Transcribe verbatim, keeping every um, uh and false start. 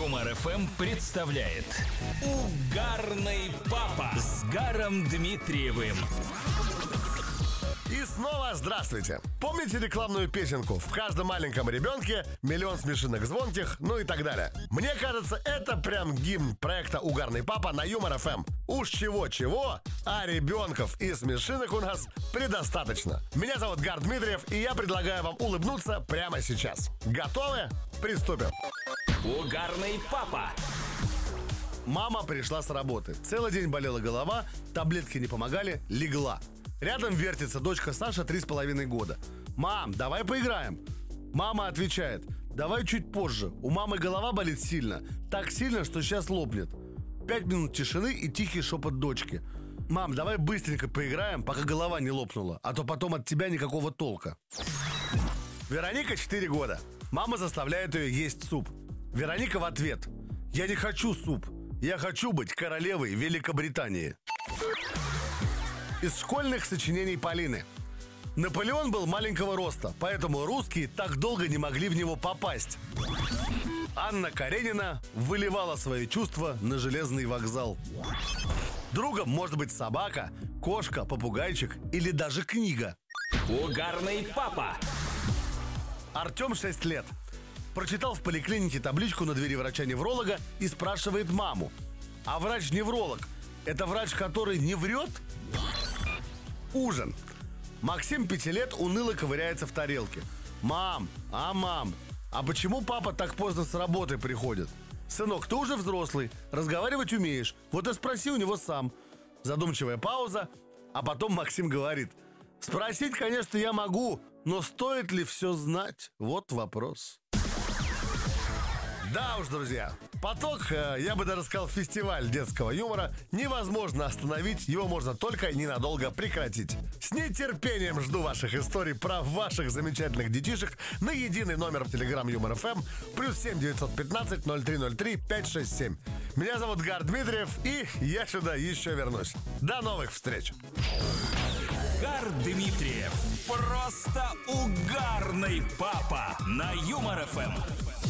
Юмор эф эм представляет Угарный папа с Гаром Дмитриевым. И снова здравствуйте. Помните рекламную песенку «В каждом маленьком ребенке миллион смешинок звонких», ну и так далее? Мне кажется, это прям гимн проекта «Угарный папа» на Юмор эф эм. Уж чего-чего, а ребенков и смешинок у нас предостаточно. Меня зовут Гар Дмитриев, и я предлагаю вам улыбнуться прямо сейчас. Готовы? Приступим. Угарный папа. Мама пришла с работы. Целый день болела голова, таблетки не помогали, легла. Рядом вертится дочка Саша, три с половиной года. «Мам, давай поиграем». Мама отвечает: «Давай чуть позже, у мамы голова болит сильно. Так сильно, что сейчас лопнет». Пять минут тишины и тихий шепот дочки: «Мам, давай быстренько поиграем, пока голова не лопнула, а то потом от тебя никакого толка». Вероника четыре года. Мама заставляет ее есть суп. Вероника в ответ: «Я не хочу суп, я хочу быть королевой Великобритании». Из школьных сочинений Полины. Наполеон был маленького роста, поэтому русские так долго не могли в него попасть. Анна Каренина выливала свои чувства на железный вокзал. Другом может быть собака, кошка, попугайчик или даже книга. Угарный папа. Артем шесть лет. Прочитал в поликлинике табличку на двери врача-невролога и спрашивает маму: «А врач-невролог – это врач, который не врет?» Ужин. Максим пяти лет уныло ковыряется в тарелке. «Мам, а мам, а почему папа так поздно с работы приходит?» «Сынок, ты уже взрослый, разговаривать умеешь, вот и спроси у него сам». Задумчивая пауза, а потом Максим говорит: «Спросить, конечно, я могу, но стоит ли все знать? Вот вопрос». Да уж, друзья, поток, я бы даже сказал, фестиваль детского юмора невозможно остановить, его можно только ненадолго прекратить. С нетерпением жду ваших историй про ваших замечательных детишек на единый номер в Телеграм Юмор эф эм плюс семь девятьсот пятнадцать ноль три ноль три пять шесть семь. Меня зовут Гар Дмитриев, и я сюда еще вернусь. До новых встреч! Гар Дмитриев. Просто угарный папа на Юмор эф эм.